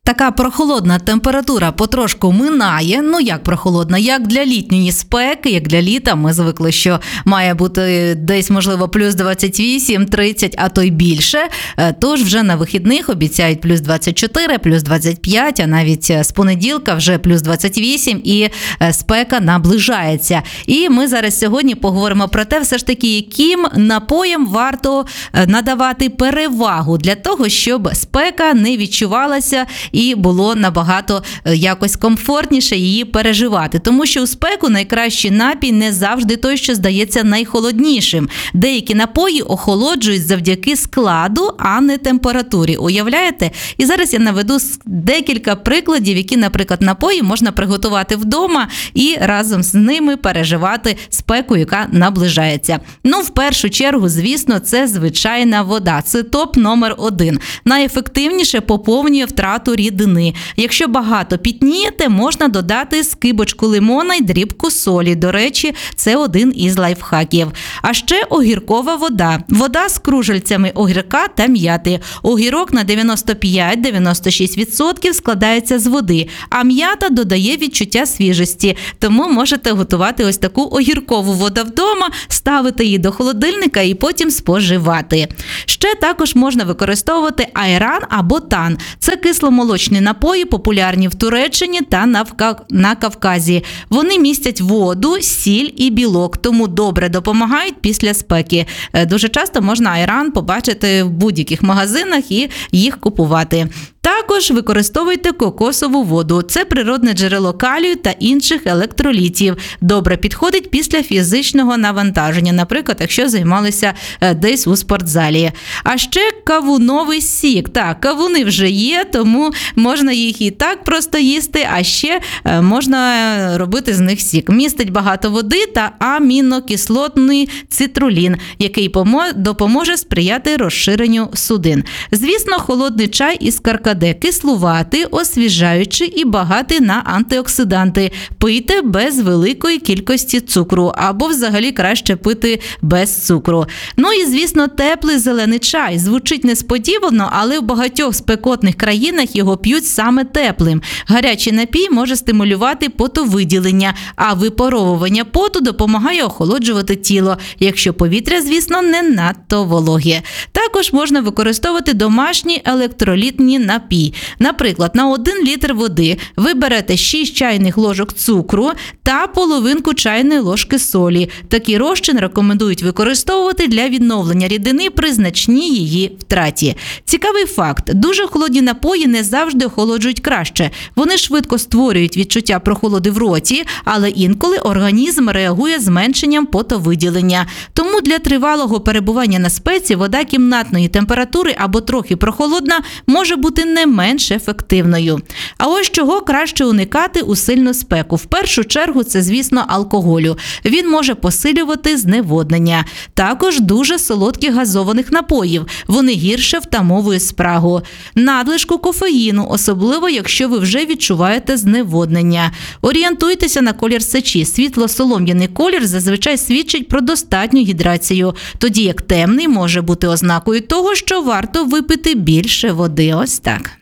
Така прохолодна температура потрошку минає. Ну, як прохолодна? Як для літньої спеки, як для літа. Ми звикли, що має бути десь, можливо, плюс 28, 30, а то й більше. Тож вже на вихідних обіцяють плюс 24, плюс 25, а навіть з понеділка вже плюс 28 і спека наближається. І ми зараз сьогодні поговоримо про те, все ж таки, яким напоям варто надавати перевагу для того, щоб спека не відчувалася і було набагато якось комфортніше її переживати. Тому що у спеку найкращий напій не завжди той, що здається найхолоднішим. Деякі напої охолоджують завдяки складу, а не температурі. Уявляєте? І зараз я наведу декілька прикладів, які, наприклад, напої можна приготувати вдома і разом з ними переживати спеку, яка наближається. Ну, в першу чергу, звісно, це звичайна вода. Це топ номер 1. Найефективніше поповнює втрату рідини. Якщо багато пітнієте, можна додати скибочку лимона й дрібку солі. До речі, це один із лайфхаків. А ще огіркова вода. Вода з кружельцями огірка та м'яти. Огірок на 95-96% складається з води, а м'ята додає відчуття свіжості. Тому можете готувати ось таку огіркову воду вдома, ставити її до холодильника і потім споживати. Ще також можна використовувати айран або тан. Це кисломолочні напої, популярні в Туреччині та на Кавказі. Вони містять воду, сіль і білок, тому добре допомагають після спеки. Дуже часто можна айран побачити в будь-яких магазинах і їх купувати. Також використовуйте кокосову воду. Це природне джерело калію та інших електролітів. Добре підходить після фізичного навантаження, наприклад, якщо займалися десь у спортзалі. А ще кавуновий сік. Так, кавуни вже є, тому можна їх і так просто їсти, а ще можна робити з них сік. Містить багато води та амінокислотний цитрулін, який допоможе сприяти розширенню судин. Звісно, холодний чай із каркаде. Кислуватий, освіжаючий і багатий на антиоксиданти. Пийте без великої кількості цукру, або взагалі краще пити без цукру. Ну і, звісно, теплий зелений чай. Звучить несподівано, але в багатьох спекотних країнах його п'ють саме теплим. Гарячий напій може стимулювати потовиділення, а випаровування поту допомагає охолоджувати тіло, якщо повітря, звісно, не надто вологе. Також можна використовувати домашні електролітні напій. Наприклад, на 1 літр води ви берете 6 чайних ложок цукру та половинку чайної ложки солі. Такий розчин рекомендують використовувати для відновлення рідини при значній її втраті. Цікавий факт. Дуже холодні напої не завжди охолоджують краще. Вони швидко створюють відчуття прохолоди в роті, але інколи організм реагує зменшенням потовиділення. Тому для тривалого перебування на спеці вода кімнатної температури або трохи прохолодна може бути не менш ефективною. А ось чого краще уникати у сильну спеку. В першу чергу це, звісно, алкоголю. Він може посилювати зневоднення. Також дуже солодких газованих напоїв. Вони гірше втамовують спрагу. Надлишку кофеїну, особливо якщо ви вже відчуваєте зневоднення. Орієнтуйтеся на колір сечі. Світло-солом'яний колір зазвичай свідчить про достатню гідрацію, тоді як темний може бути ознакою того, що варто випити більше води. Ось так.